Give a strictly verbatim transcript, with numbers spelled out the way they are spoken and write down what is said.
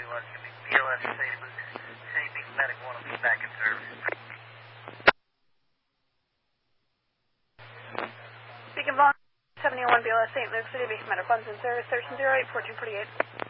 seventy-one, B L S Saint Luke, Saint Luke Medic one will be back in service. Beacon Vaughn, seventy-one B L S Saint Luke, City Beacon Medic one's in service, thirteen oh eight, fourteen forty-eight.